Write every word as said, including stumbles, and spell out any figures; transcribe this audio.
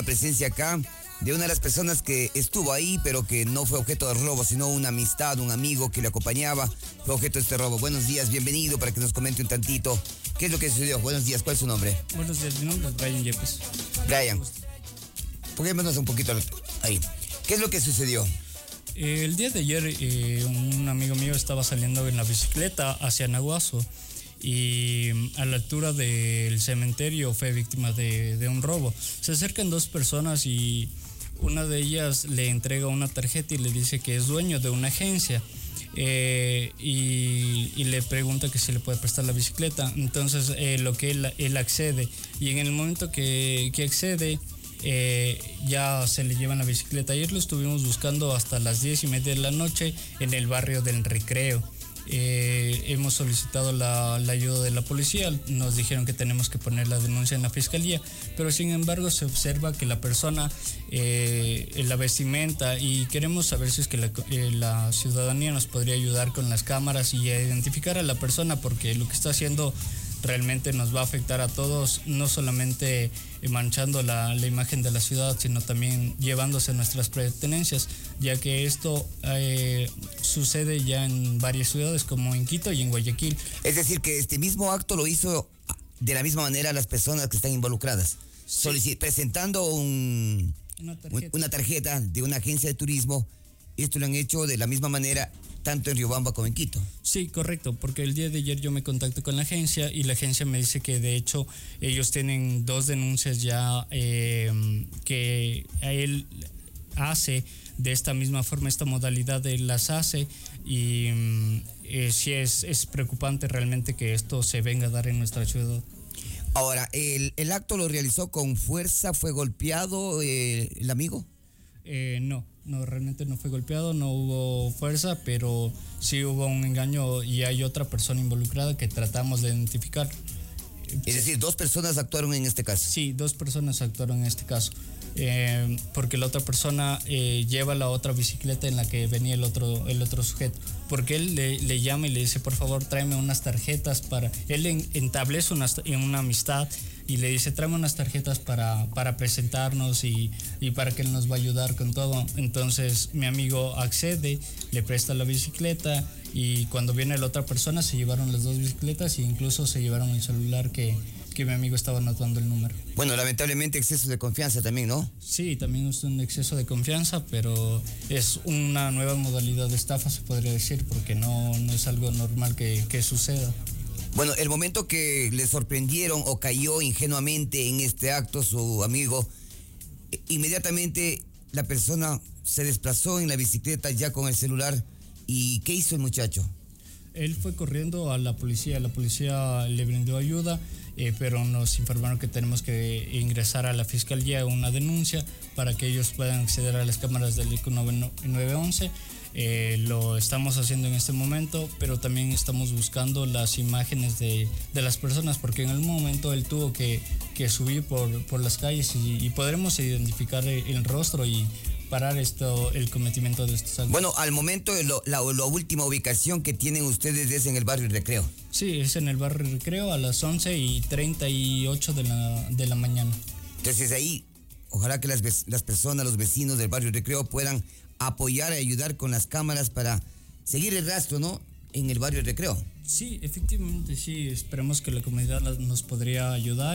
presencia acá de una de las personas que estuvo ahí, pero que no fue objeto de robo, sino una amistad, un amigo que le acompañaba, fue objeto de este robo. Buenos días, bienvenido para que nos comente un tantito qué es lo que sucedió. Buenos días, ¿cuál es su nombre? Buenos días, mi nombre es Brian Yepes. Brian, pongámonos un poquito ahí. ¿Qué es lo que sucedió? Eh, el día de ayer eh, un amigo mío estaba saliendo en la bicicleta hacia Naguazo y a la altura del cementerio fue víctima de, de un robo. Se acercan dos personas y una de ellas le entrega una tarjeta y le dice que es dueño de una agencia. Eh, y, y le pregunta que si le puede prestar la bicicleta. Entonces eh, lo que él, él accede, y en el momento que, que accede eh, ya se le llevan la bicicleta. Ayer lo estuvimos buscando hasta las diez y media de la noche en el barrio del Recreo. Eh, hemos solicitado la, la ayuda de la policía, nos dijeron que tenemos que poner la denuncia en la fiscalía, pero sin embargo se observa que la persona, eh, la vestimenta, y queremos saber si es que la, eh, la ciudadanía nos podría ayudar con las cámaras y a identificar a la persona, porque lo que está haciendo realmente nos va a afectar a todos, no solamente manchando la, la imagen de la ciudad, sino también llevándose nuestras pertenencias, ya que esto eh, sucede ya en varias ciudades como en Quito y en Guayaquil. Es decir, que este mismo acto lo hizo de la misma manera las personas que están involucradas, sí. Solici- presentando un, una, tarjeta. una tarjeta de una agencia de turismo. Esto lo han hecho de la misma manera tanto en Riobamba como en Quito. Sí, correcto, porque el día de ayer yo me contacto con la agencia y la agencia me dice que de hecho ellos tienen dos denuncias ya eh, que a él hace de esta misma forma, esta modalidad de las hace, y eh, sí es, es preocupante realmente que esto se venga a dar en nuestra ciudad. Ahora, ¿el, el acto lo realizó con fuerza? ¿Fue golpeado eh, el amigo? Eh, no, no, realmente no fue golpeado, no hubo fuerza, pero sí hubo un engaño y hay otra persona involucrada que tratamos de identificar. Es decir, dos personas actuaron en este caso. Sí, dos personas actuaron en este caso, eh, porque la otra persona eh, lleva la otra bicicleta en la que venía el otro, el otro sujeto, porque él le, le llama y le dice, por favor, tráeme unas tarjetas para... Él en, establece una, una amistad y le dice, tráeme unas tarjetas para, para presentarnos y, y para que él nos va a ayudar con todo. Entonces mi amigo accede, le presta la bicicleta y cuando viene la otra persona se llevaron las dos bicicletas e incluso se llevaron el celular que, que mi amigo estaba anotando el número. Bueno, lamentablemente exceso de confianza también, ¿no? Sí, también es un exceso de confianza, pero es una nueva modalidad de estafa, se podría decir, porque no, no es algo normal que, que suceda. Bueno, el momento que le sorprendieron o cayó ingenuamente en este acto su amigo, inmediatamente la persona se desplazó en la bicicleta ya con el celular. ¿Y qué hizo el muchacho? Él fue corriendo a la policía, la policía le brindó ayuda, eh, pero nos informaron que tenemos que ingresar a la fiscalía una denuncia para que ellos puedan acceder a las cámaras del I C U nueve once. Eh, lo estamos haciendo en este momento, pero también estamos buscando las imágenes de, de las personas, porque en algún momento él tuvo que, que subir por, por las calles y, y podremos identificar el, el rostro y parar esto, el cometimiento de estos actos. Bueno, al momento lo, la, la última ubicación que tienen ustedes es en el barrio Recreo. Sí, es en el barrio Recreo a las once y treinta y ocho de la, de la mañana. Entonces ahí, ojalá que las, las personas, los vecinos del barrio Recreo puedan apoyar y ayudar con las cámaras para seguir el rastro, ¿no?, en el barrio Recreo. Sí, efectivamente, sí, esperemos que la comunidad nos podría ayudar.